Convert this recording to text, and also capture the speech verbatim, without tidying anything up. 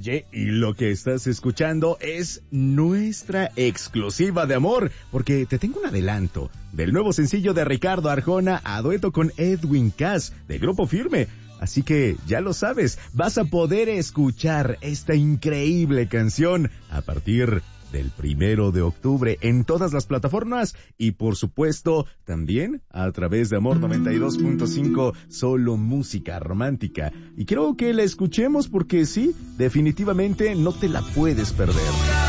Oye, y lo que estás escuchando es nuestra exclusiva de amor, porque te tengo un adelanto del nuevo sencillo de Ricardo Arjona a dueto con Edwin Cass de Grupo Firme. Así que ya lo sabes, vas a poder escuchar esta increíble canción a partir del primero de octubre en todas las plataformas y por supuesto también a través de Amor noventa y dos punto cinco, solo música romántica. Y quiero que la escuchemos porque sí, definitivamente no te la puedes perder.